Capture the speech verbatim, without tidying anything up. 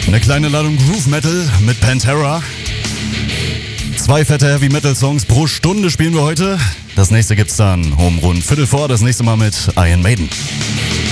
Eine kleine Ladung Groove Metal mit Pantera. Zwei fette Heavy Metal Songs pro Stunde spielen wir heute. Das nächste gibt's dann um rund Viertel vor, das nächste Mal mit Iron Maiden.